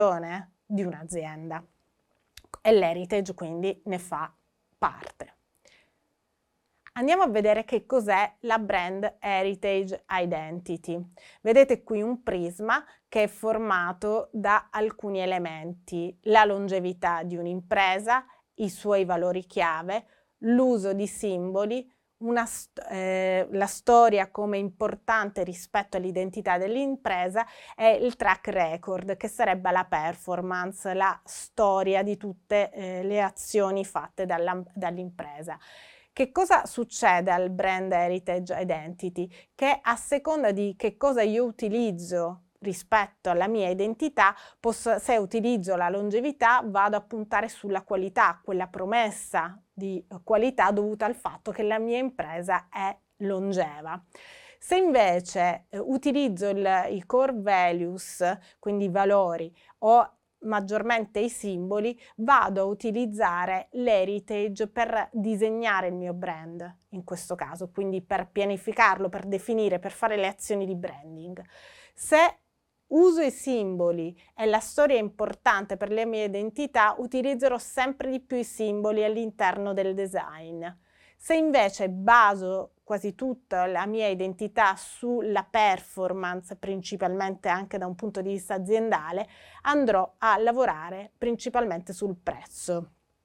di un'azienda e l'heritage quindi ne fa parte. Andiamo a vedere che cos'è la Brand Heritage Identity. Vedete qui un prisma che è formato da alcuni elementi: la longevità di un'impresa, i suoi valori chiave, l'uso di simboli, la storia come importante rispetto all'identità dell'impresa e il track record, che sarebbe la performance, la storia di tutte le azioni fatte dall'impresa. Che cosa succede al Brand Heritage Identity? Che a seconda di che cosa io utilizzo rispetto alla mia identità, se utilizzo la longevità, vado a puntare sulla qualità, quella promessa di qualità dovuta al fatto che la mia impresa è longeva. Se invece utilizzo i core values, quindi i valori, o maggiormente i simboli, vado a utilizzare l'heritage per disegnare il mio brand, in questo caso, quindi per pianificarlo, per definire, per fare le azioni di branding. Se uso i simboli e la storia è importante per la mia identità, utilizzerò sempre di più i simboli all'interno del design. Se invece baso quasi tutta la mia identità sulla performance, principalmente anche da un punto di vista aziendale, andrò a lavorare principalmente sul prezzo.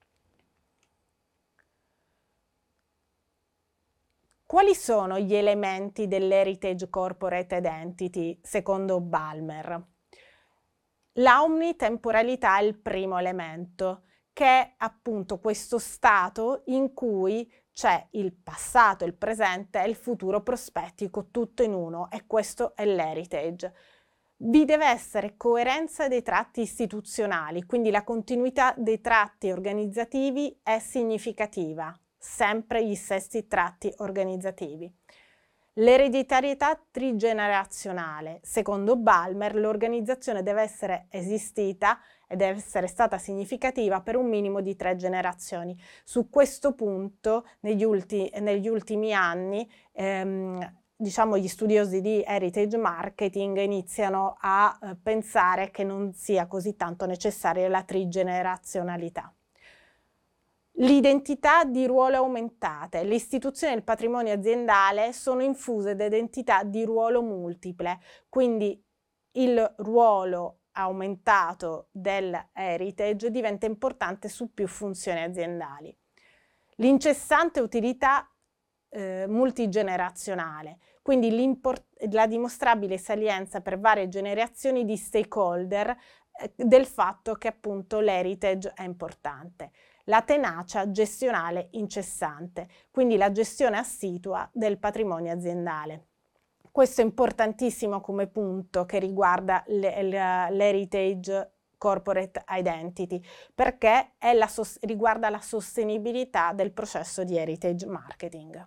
Quali sono gli elementi dell'Heritage Corporate Identity secondo Ballmer? La omnitemporalità è il primo elemento, che è appunto questo stato in cui c'è il passato, il presente e il futuro prospettico tutto in uno, e questo è l'heritage. Vi deve essere coerenza dei tratti istituzionali, quindi la continuità dei tratti organizzativi è significativa, sempre gli stessi tratti organizzativi. L'ereditarietà trigenerazionale. Secondo Ballmer, l'organizzazione deve essere esistita e deve essere stata significativa per un minimo di 3 generazioni. Su questo punto, negli ultimi anni, diciamo, gli studiosi di heritage marketing iniziano a pensare che non sia così tanto necessaria la trigenerazionalità. L'identità di ruolo aumentate. Le istituzioni del patrimonio aziendale sono infuse da identità di ruolo multiple, quindi il ruolo aumentato dell'heritage diventa importante su più funzioni aziendali. L'incessante utilità multigenerazionale, quindi la dimostrabile salienza per varie generazioni di stakeholder del fatto che appunto l'heritage è importante. La tenacia gestionale incessante, quindi la gestione assidua del patrimonio aziendale. Questo è importantissimo come punto che riguarda l'heritage corporate identity, perché riguarda la sostenibilità del processo di heritage marketing.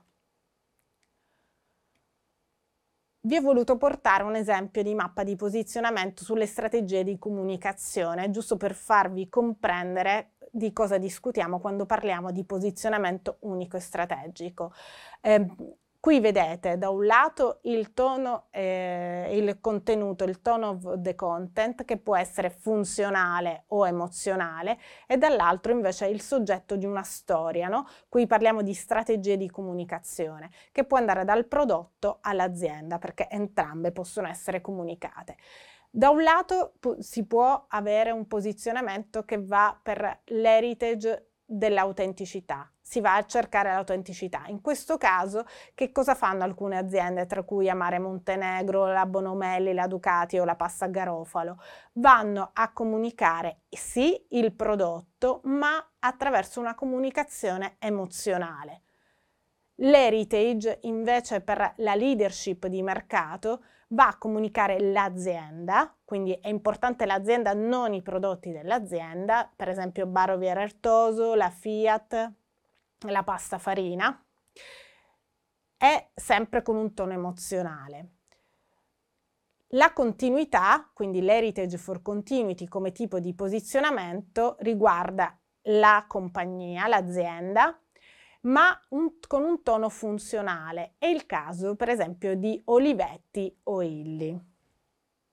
Vi ho voluto portare un esempio di mappa di posizionamento sulle strategie di comunicazione, giusto per farvi comprendere di cosa discutiamo quando parliamo di posizionamento unico e strategico. Qui vedete da un lato il tono, il contenuto, il tone of the content, che può essere funzionale o emozionale, e dall'altro invece il soggetto di una storia, no? Qui parliamo di strategie di comunicazione, che può andare dal prodotto all'azienda, perché entrambe possono essere comunicate. Da un lato si può avere un posizionamento che va per l'heritage dell'autenticità, si va a cercare l'autenticità. In questo caso che cosa fanno alcune aziende, tra cui Amare Montenegro, la Bonomelli, la Ducati o la Pasta Garofalo? Vanno a comunicare sì il prodotto, ma attraverso una comunicazione emozionale. L'heritage invece per la leadership di mercato va a comunicare l'azienda, quindi è importante l'azienda, non i prodotti dell'azienda, per esempio Barovier Artoso, la Fiat, la pasta farina, è sempre con un tono emozionale. La continuità, quindi l'heritage for continuity come tipo di posizionamento, riguarda la compagnia, l'azienda, ma con un tono funzionale. È il caso per esempio di Olivetti o Illy.